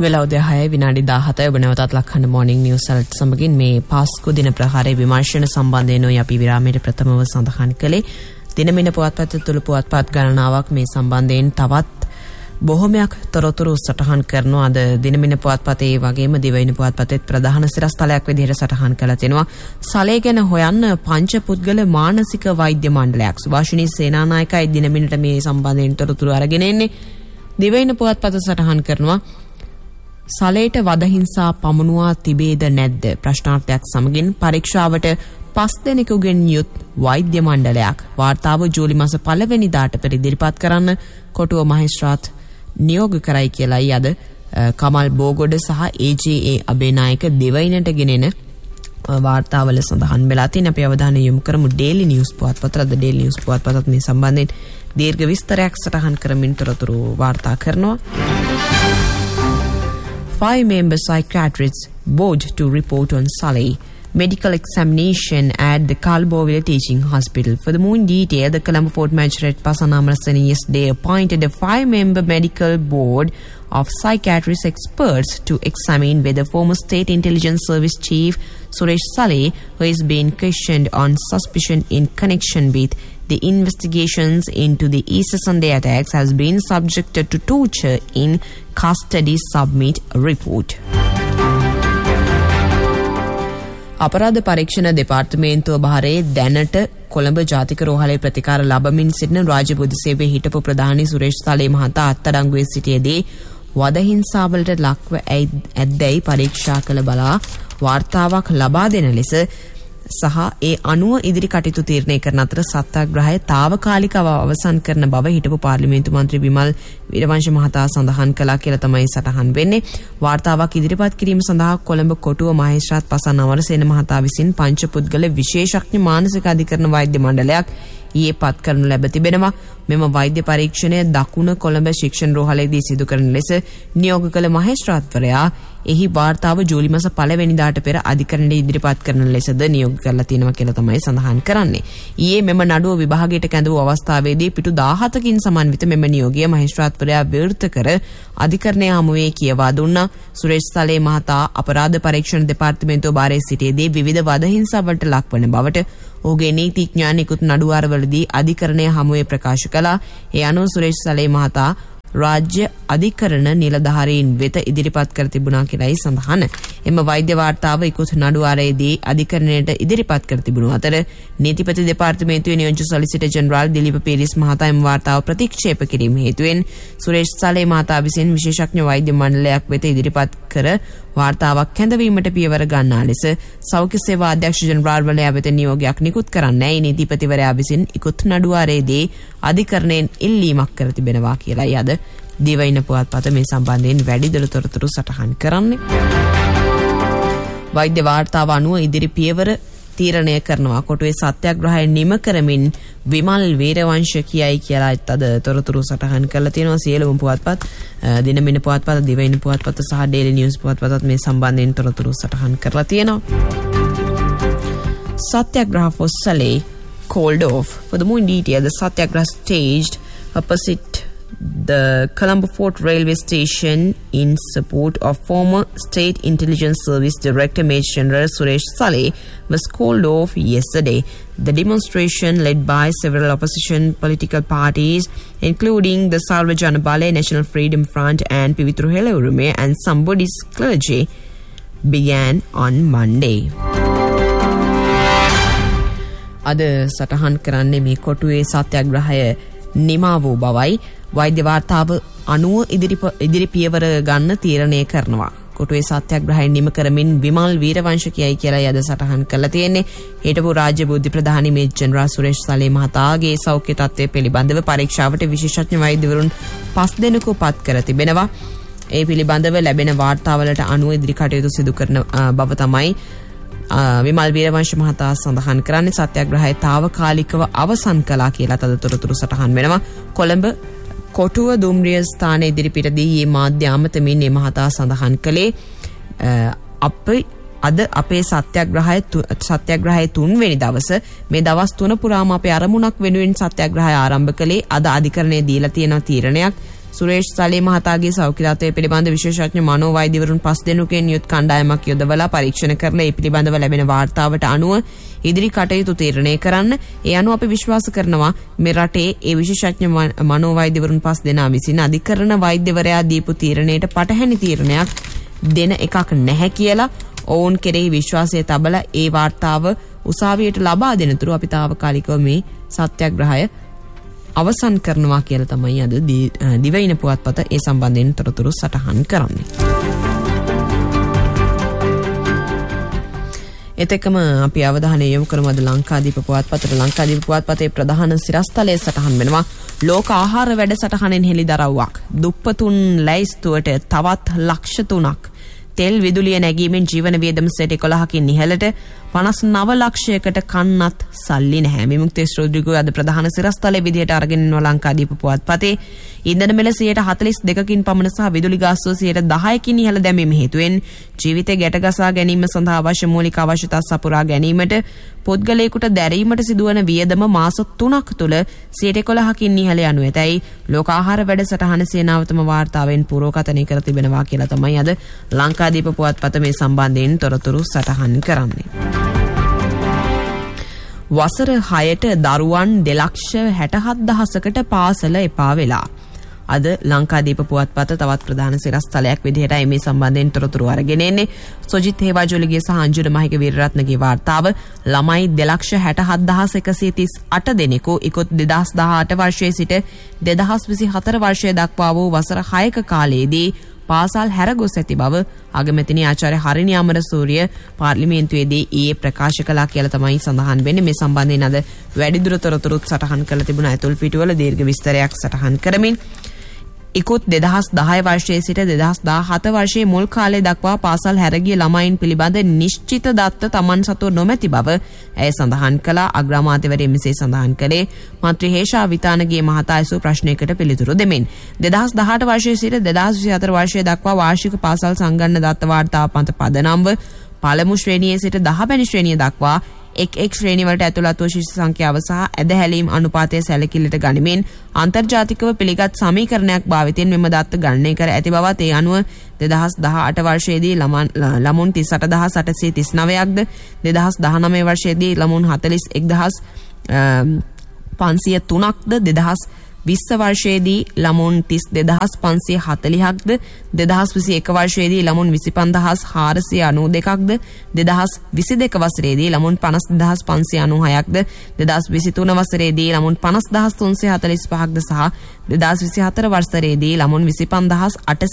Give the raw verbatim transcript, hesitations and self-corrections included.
වෙලා උදේ හය විනාඩි දාහතයි ඔබ නැවතත් ලක්හඬ මොර්නිං නිවුස් අලර්ට් සමගින් මේ පාස්කු දින ප්‍රහාරයේ විමර්ශන සම්බන්ධයෙන් අපි විරාමයට ප්‍රථමව සඳහන් කළේ දිනමින පුවත්පත් තුළ පුවත්පත් ගණනාවක් මේ සම්බන්ධයෙන් තවත් බොහොමයක් තොරතුරු සටහන් කරනවා. අද දිනමින පුවත්පතේ වගේම දිවයින පුවත්පතේ ප්‍රධාන සිරස්තලයක් විදිහට සටහන් කරලා තිනවා. සලේ ගැන හොයන්න පංච පුද්ගල මානසික වෛද්‍ය මණ්ඩලයක්. සුභාෂිනී සේනානායකයි දිනමිනට මේ සම්බන්ධයෙන් තොරතුරු අරගෙන එන්නේ. දිවයින පුවත්පත සටහන් කරනවා සලේට වදහිංසා පමුණුවා තිබේද නැද්ද ප්‍රශ්නාර්ථයක් සමගින් පරීක්ෂාවට පස් දෙනෙකුගෙන් යුත් වෛද්‍ය මණ්ඩලයක් වාර්තාව ජූලි මාස පළවෙනිදාට පෙර ඉදිරිපත් කරන්න කොටුව මහේස්ත්‍රාත් නියෝග කරයි කියලායි අද කමල් බෝගොඩ සහ ඒ ජේ ඒ අබේනායක දෙවයිනට ගෙනෙන වාර්තාවල සඳහන් වෙලා තියෙන. අපි අවධානය යොමු කරමු ඩේලි නිවුස් පුවත්පතට. අද ඩේලි නිවුස් පුවත්පතත් මේ සම්බන්ධයෙන් දීර්ඝ විස්තරයක් සටහන් කරමින් තොරතුරු වාර්තා කරනවා. Five member psychiatrists board to report on Saleh medical examination at the Kalboville Teaching Hospital. For the more in detail, the Colombo Fort Magistrate Pasanna Amarasena yesterday appointed a five-member medical board of psychiatrist experts to examine whether former State Intelligence Service Chief Suresh Saleh, who is being questioned on suspicion in connection with the investigations into the Easter Sunday attacks, has been subjected to torture in custody, submit a report. අපරාධ පරීක්ෂණ දෙපාර්තමේන්තුව භාරයේ දැනට කොළඹ ජාතික රෝහලේ ප්‍රතිකාර ලබමින් සිටින රාජ්‍ය බුද්ධ සේවයේ හිටපු ප්‍රධානී සුරේෂ් සලේ මහතා අත්අඩංගුවේ සිටියේදී වදහිංසාවලට ලක්ව ඇද්දැයි පරීක්ෂා කළ බලා වාර්තාවක් ලබා දෙන ලෙස සහ ඒ අනුව ඉදිරි කටයුතු තීරණය කරන අතර සත්‍යාග්‍රහය తాවකාලිකව අවසන් කරන බව හිටපු පාර්ලිමේන්තු මන්ත්‍රී විමල් වීරවංශ මහතා සඳහන් කළා කියලා තමයි සටහන් වෙන්නේ. වාර්තාවක් ඉදිරිපත් කිරීම සඳහා කොළඹ කොටුව මහේස්ත්‍රාත් පසන් අමරසේන මහතා විසින් පංච පුද්ගල විශේෂඥ මානසික අධිකරණ වෛද්‍ය මණ්ඩලයක් ඊයේ පත් කරනු ලැබ තිබෙනවා. මෙම වෛද්‍ය පරීක්ෂණය දකුණ කොළඹ ශික්ෂණ රෝහලේදී සිදු කරන ලෙස නියෝග කළ මහේස්ත්‍රාත්වරයා එහි වාර්තාව ජූලි මාස පළවෙනිදාට පෙර අධිකරණයට ඉදිරිපත් කරන ලෙසද නියෝග කරලා තියෙනවා කියලා තමයි සඳහන් කරන්නේ. ඊයේ මෙම නඩුව විභාගයට කැඳවූ අවස්ථාවේදී පිටු දාහතකින් සමන්විත මෙම නියෝගය මහේස්ත්‍රාත්වරයා විවෘත කර අධිකරණය හමුවේ කියවා දුන්නා. සුරේෂ් සලේ මහතා අපරාධ පරීක්ෂණ දෙපාර්තමේන්තුව භාරයේ සිටියේදී විවිධ වදහිංසාවලට ලක්වන බවට ඔහුගේ නීතිඥයන් නිකුත් නඩුවාරවලදී අධිකරණය හමුවේ ප්‍රකාශ කළා. ඒ අනුව සුරේෂ් සලේ මහතා රාජ්‍ය අධිකරණ නිලධාරීන් වෙත ඉදිරිපත් කර තිබුණා කියලායි සඳහන්. එම වෛද්‍ය වාර්තාව ඉකුත් නඩුවාරයේදී අධිකරණයට ඉදිරිපත් කර තිබුණු අතර නීතිපති දෙපාර්තමේන්තුවේ නියෝජ්‍ය සොලිසිටර් ජෙනරාල් දිලීප පීරිස් මහතා එම වාර්තාව ප්‍රතික්ෂේප කිරීම හේතුවෙන් සුරේෂ් සලේ මහතා විසින් විශේෂඥ වෛද්‍ය මණ්ඩලයක් වෙත ඉදිරිපත් කර වාර්තාවක් කැඳවීමට පියවර ගන්නා ලෙස සෞඛ්‍ය සේවා අධ්‍යක්ෂ ජෙනරාල්වරයා වෙත නියෝගයක් නිකුත් කරන්නයි නීතිපතිවරයා විසින් ඉකුත් නඩුවාරයේදී අධිකරණයෙන් ඉල්ලීමක් කර තිබෙනවා කියලායි අද දිවයින පුවත්පත මේ සම්බන්ධයෙන් වැඩිදුර තොරතුරු සටහන් කරන්නේ. වෛද්‍ය වාර්තාව අනුව ඉදිරි පියවර තීරණය කරනවා. කොටුවේ සත්‍යාග්‍රහය නිම කරමින් විමල් වීරවංශ කියයි කියලා අද තොරතුරු සටහන් කරලා තියෙනවා. සියලුම පුවත්පත් දිනමින පුවත්පත, දිවයින පුවත්පත සහ ඩේලි නිවුස් පුවත්පතත් මේ සම්බන්ධයෙන් තොරතුරු සටහන් කරලා තියෙනවා. Satyagraha for Saleh called off. For the more in detail, the Satyagraha staged opposite the Colombo Fort Railway Station in support of former State Intelligence Service Director Major General Suresh Saleh was called off yesterday. The demonstration, led by several opposition political parties, including the Salva Janabale, National Freedom Front and Pivitru Helaurume and some Buddhist clergy, began on Monday. අද සටහන් කරන්නේ මේ කොටුවේ සත්‍යාග්‍රහය නිමා වූ බවයි. වෛද්‍ය වාර්තාව අනුව ඉදිරි ඉදිරි පියවර ගන්න තීරණය කරනවා. කොටුවේ සත්‍යාග්‍රහය නිම කරමින් විමල් වීරවංශ කියයි කියලා අද සටහන් කරලා තියෙන්නේ. හිටපු රාජ්‍ය බුද්ධි ප්‍රධානී මේජර් ජෙනරාල් සුරේෂ් සලේ මහතාගේ සෞඛ්‍ය තත්ත්වය පිළිබඳව පරීක්ෂාවට විශේෂඥ වෛද්‍යවරුන් පස් දෙනෙකු පත් කර තිබෙනවා. ඒ පිළිබඳව ලැබෙන වාර්තාවලට අනුව ඉදිරි කටයුතු සිදු කරන බව තමයි විමල් වීරවංශ මහතා සඳහන් කරන්නේ. සත්‍යාග්‍රහය తాවකාලිකව අවසන් කළා කියලා තද තොරතුරු සටහන් වෙනවා. කොළඹ කොටුව දුම්රිය ස්ථානයේ ඉදිරිපිටදී මේ මාධ්‍ය අමතමින් මේ මහතා සඳහන් කළේ අපේ අද අපේ සත්‍යාග්‍රහය සත්‍යාග්‍රහයේ තුන්වෙනි දවස මේ දවස් තුන පුරාම අපේ අරමුණක් වෙනුවෙන් සත්‍යාග්‍රහය ආරම්භ කළේ. අද අධිකරණයේ දීලා තියෙන තීරණයක් සුරේෂ් සලේ මහතාගේ සෞඛ්‍ය තත්ත්වය පිළිබඳ විශේෂඥ මනෝවෛද්‍යවරුන් පස් දෙනෙකුගෙන් යුත් කණ්ඩායමක් යොදවලා පරීක්ෂණ කරලා ඒ පිළිබඳව ලැබෙන වාර්තාවට අනුව ඉදිරි කටයුතු තීරණය කරන්න. ඒ අනුව අපි විශ්වාස කරනවා මේ රටේ ඒ විශේෂඥ මනෝවෛද්‍යවරුන් පස් දෙනා විසින් අධිකරණ වෛද්‍යවරයා දීපු තීරණයට පටහැනි තීරණයක් දෙන එකක් නැහැ කියලා ඔවුන් කෙරෙහි විශ්වාසය තබලා ඒ වාර්තාව උසාවියට ලබා දෙනතුරු අපි తాවකාලිකව මේ සත්‍යග්‍රහය අවසන් කරනවා කියලා තමයි අද දිවයින පුවත්පත ඒ සම්බන්ධයෙන් තොරතුරු සටහන් කරන්නේ. එතකම අපි අවධානය යොමු කරමු අද ලංකාදීප පුවත්පතට. ලංකාදීප පුවත්පතේ ප්‍රධාන සිරස්තලයේ සටහන් වෙනවා ලෝක ආහාර වැඩසටහනෙන් හෙළිදරව්වක්. දුප්පතුන් ලැයිස්තුවට තවත් ලක්ෂ තුනක්. තෙල් විදුලිය නැගීමෙන් ජීවන වියදම සෙට එකොළහකින් ඉහළට පනස් නව ලක්ෂයකට කන්නත් සල්ලි නැහැ. විමුක්ති ශ්‍රෝඩ්‍රිගෝ අද ප්‍රධාන සිරස්තලයේ විදිහට අරගෙන ඉන්නවා ලංකාදීප පුවත්පතේ. ඉන්ධන මිල සියයට හතළිස් දෙකකින් පමණ සහ විදුලි ගාස්තුව සියයට දහයකින් ඉහළ දැමීම හේතුවෙන් ජීවිතය ගැටගසා ගැනීම සඳහා අවශ්‍ය මූලික අවශ්‍යතා සපුරා ගැනීමට පුද්ගලයෙකුට දැරීමට සිදුවන වියදම මාස තුනක් තුළ සියයට එකොළහකින් ඉහළ යනු ඇතැයි ලෝක ආහාර වැඩසටහන සේනාවතම වාර්තාවෙන් පුරෝකථනය කර තිබෙනවා කියලා තමයි අද ලංකාදීප පුවත්පත මේ සම්බන්ධයෙන් තොරතුරු සටහන් කරන්නේ. වසර හයට දරුවන් දෙලක්ෂ හැටහත් දහසකට පාසල එපා වෙලා. අද ලංකාදීප පුවත්පත තවත් ප්‍රධාන සිරස්තලයක් විදිහටයි මේ සම්බන්ධයෙන් තොරතුරු අරගෙන එන්නේ. සොජිත් හේවාජොලිගේ සහ අංජුන මහික වීරරත්නගේ වාර්තාව ළමයි දෙලක්ෂ හැටහත් දහස් එකසිය තිස් අට දෙනෙකු ඉකුත් දෙදහස් දහඅට වර්ෂයේ සිට දෙදහස් විසිහතර වර්ෂය දක්වා වූ වසර හයක කාලයේදී පාසල් හැර ගොස් ඇති බව අගමැතිනි ආචාර්ය හරිනි අමරසූරිය පාර්ලිමේන්තුවේදී ඊයේ ප්‍රකාශ කළා කියලා තමයි සඳහන් වෙන්නේ. මේ සම්බන්ධයෙන් අද වැඩිදුර තොරතුරුත් සටහන් කරලා තිබුණා. ඇතුල් පිටුවල දීර්ඝ විස්තරයක් සටහන් කරමින් ඉකුත් දෙදහස් දහය වර්ෂයේ සිට දෙදහස් දාහත වර්ෂයේ මුල් කාලය දක්වා පාසල් හැරගිය ළමයින් පිළිබඳ නිශ්චිත දත්ත තමන් සතු නොමැති බව ඇය සඳහන් කළා. අග්‍රාමාත්‍යවරයා මෙසේ සඳහන් කළේ මන්ත්‍රී හේෂා විතානගේ මහතා ඇසූ ප්‍රශ්නයකට පිළිතුරු දෙමින්. දෙදහස් දහඅට වර්ෂයේ සිට දෙදහස් විසිහතර වර්ෂය දක්වා වාර්ෂික පාසල් සංගණන දත්ත වාර්තා පන්ත පදනම්ව පළමු ශ්‍රේණියේ සිට දහවැනි ශ්‍රේණිය දක්වා එක් එක් ශ්‍රේණිවලට ඇතුළත් වූ ශිෂ්‍ය සංඛ්‍යාව සහ ඇදහැලීම් අනුපාතය සැලකිල්ලට ගනිමින් අන්තර්ජාතිකව පිළිගත් සමීකරණයක් භාවිතයෙන් මෙම දත්ත ගණනය කර ඇති බවත් ඒ අනුව දෙදහස් දහඅට වර්ෂයේදී ළමුන් තිස් අට දහස් අටසිය තිස් නවයක්ද දෙදහස් දහනවය වර්ෂයේදී ළමුන් හතළිස් එක් දහස් පන්සිය තුනක්ද දෙදහස් විස්ස වර්ෂයේදී ළමුන් තිස් දෙදහස් පන්සිය හතළිහක්ද දෙදහස් විසි එක වර්ෂයේදී ළමුන් විසි පන්දහස් හාරසිය අනූ දෙකක්ද දෙදහස් විසි දෙක වසරේදී ළමුන් පනස් දහස් පන්සිය අනූහයක්ද දෙදහස් විසි තුන වසරේදී ළමුන් පනස් දහස් තුන්සිය හතළිස් පහක්ද සහ දෙදහස් විසිහතර වසරේදී ළමුන් විසි පන්දහස් අටසිය